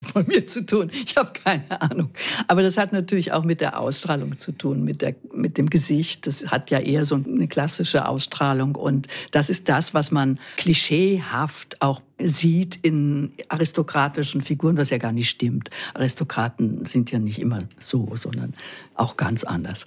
von mir zu tun. Ich habe keine Ahnung. Aber das hat natürlich auch mit der Ausstrahlung zu tun, mit dem Gesicht. Das hat ja eher so eine klassische Ausstrahlung. Und das ist das, was man klischeehaft auch sieht in aristokratischen Figuren, was ja gar nicht stimmt. Aristokraten sind ja nicht immer so, sondern auch ganz anders.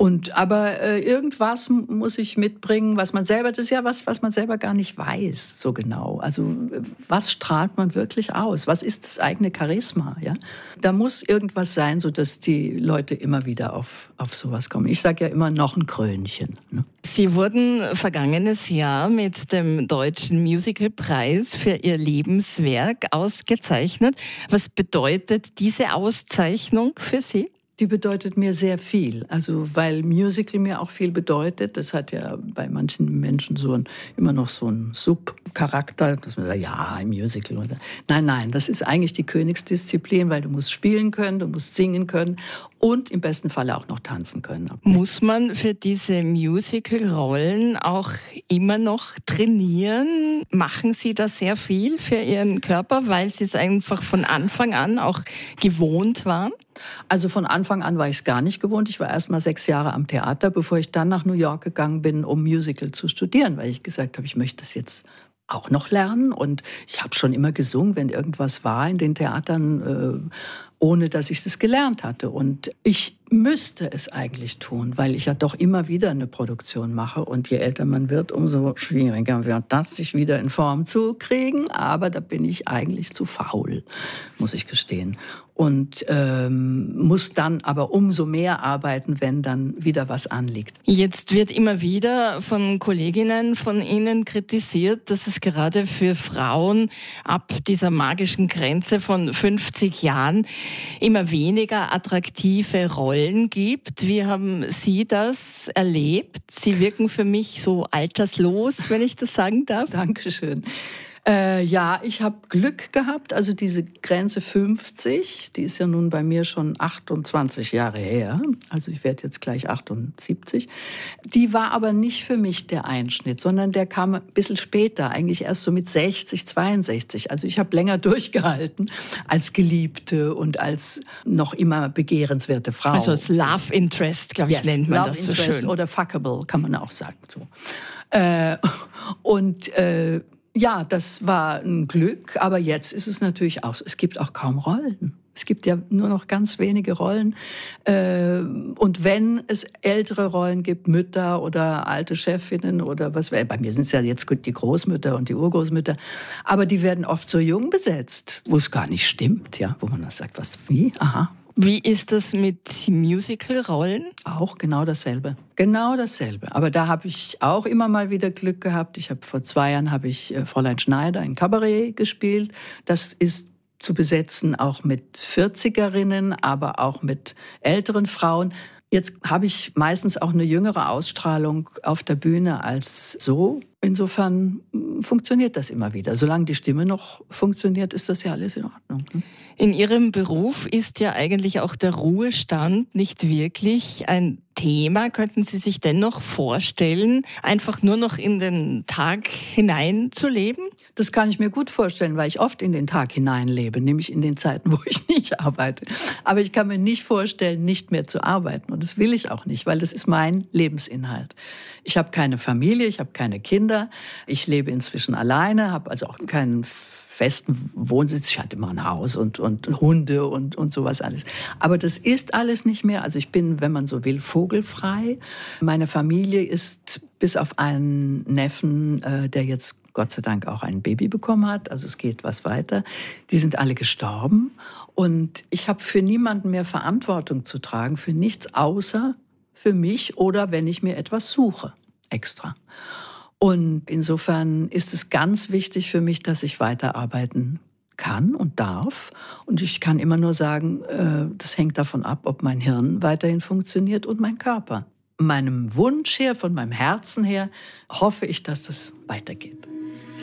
Aber irgendwas muss ich mitbringen, was man selber, das ist ja was man selber gar nicht weiß so genau. Also was strahlt man wirklich aus? Was ist das eigene Charisma? Ja? Da muss irgendwas sein, sodass die Leute immer wieder auf sowas kommen. Ich sage ja immer, noch ein Krönchen. Ne? Sie wurden vergangenes Jahr mit dem Deutschen Musicalpreis für Ihr Lebenswerk ausgezeichnet. Was bedeutet diese Auszeichnung für Sie? Die bedeutet mir sehr viel, also weil Musical mir auch viel bedeutet. Das hat ja bei manchen Menschen immer noch so einen Subcharakter, dass man sagt, ja, ein Musical. Oder nein, das ist eigentlich die Königsdisziplin, weil du musst spielen können, du musst singen können und im besten Falle auch noch tanzen können. Muss man für diese Musical-Rollen auch immer noch trainieren? Machen Sie da sehr viel für Ihren Körper, weil Sie es einfach von Anfang an auch gewohnt waren? Also von Anfang an war ich es gar nicht gewohnt. Ich war erst mal 6 Jahre am Theater, bevor ich dann nach New York gegangen bin, um Musical zu studieren, weil ich gesagt habe, ich möchte das jetzt auch noch lernen. Und ich habe schon immer gesungen, wenn irgendwas war in den Theatern, ohne dass ich das gelernt hatte. Und ich müsste es eigentlich tun, weil ich ja doch immer wieder eine Produktion mache. Und je älter man wird, umso schwieriger wird das, sich wieder in Form zu kriegen. Aber da bin ich eigentlich zu faul, muss ich gestehen. Und muss dann aber umso mehr arbeiten, wenn dann wieder was anliegt. Jetzt wird immer wieder von Kolleginnen von Ihnen kritisiert, dass es gerade für Frauen ab dieser magischen Grenze von 50 Jahren immer weniger attraktive Rollen gibt. Wie haben Sie das erlebt? Sie wirken für mich so alterslos, wenn ich das sagen darf. Dankeschön. Ja, ich habe Glück gehabt. Also diese Grenze 50, die ist ja nun bei mir schon 28 Jahre her. Also ich werde jetzt gleich 78. Die war aber nicht für mich der Einschnitt, sondern der kam ein bisschen später, eigentlich erst so mit 60, 62. Also ich habe länger durchgehalten als Geliebte und als noch immer begehrenswerte Frau. Also das Love Interest, glaube ich, nennt man das so schön. Oder fuckable, kann man auch sagen. So. Ja, das war ein Glück, aber jetzt ist es natürlich auch so, es gibt auch kaum Rollen. Es gibt ja nur noch ganz wenige Rollen. Und wenn es ältere Rollen gibt, Mütter oder alte Chefinnen oder was, bei mir sind es ja jetzt die Großmütter und die Urgroßmütter, aber die werden oft so jung besetzt, wo es gar nicht stimmt, ja, wo man dann sagt, wie, aha. Wie ist das mit Musical-Rollen? Auch genau dasselbe. Genau dasselbe. Aber da habe ich auch immer mal wieder Glück gehabt. Vor 2 Jahren habe ich Fräulein Schneider in Kabarett gespielt. Das ist zu besetzen auch mit 40erinnen, aber auch mit älteren Frauen. Jetzt habe ich meistens auch eine jüngere Ausstrahlung auf der Bühne als so. Insofern funktioniert das immer wieder. Solange die Stimme noch funktioniert, ist das ja alles in Ordnung. In Ihrem Beruf ist ja eigentlich auch der Ruhestand nicht wirklich ein Thema. Könnten Sie sich dennoch vorstellen, einfach nur noch in den Tag hinein zu leben? Das kann ich mir gut vorstellen, weil ich oft in den Tag hinein lebe, nämlich in den Zeiten, wo ich nicht arbeite. Aber ich kann mir nicht vorstellen, nicht mehr zu arbeiten. Und das will ich auch nicht, weil das ist mein Lebensinhalt. Ich habe keine Familie, ich habe keine Kinder. Ich lebe inzwischen alleine, habe also auch keinen festen Wohnsitz. Ich hatte immer ein Haus und Hunde und sowas alles. Aber das ist alles nicht mehr. Also ich bin, wenn man so will, vogelfrei. Meine Familie ist bis auf einen Neffen, der jetzt Gott sei Dank auch ein Baby bekommen hat. Also es geht was weiter. Die sind alle gestorben. Und ich habe für niemanden mehr Verantwortung zu tragen, für nichts außer für mich oder wenn ich mir etwas suche, extra. Und insofern ist es ganz wichtig für mich, dass ich weiterarbeiten kann und darf. Und ich kann immer nur sagen, das hängt davon ab, ob mein Hirn weiterhin funktioniert und mein Körper. Meinem Wunsch her, von meinem Herzen her, hoffe ich, dass das weitergeht.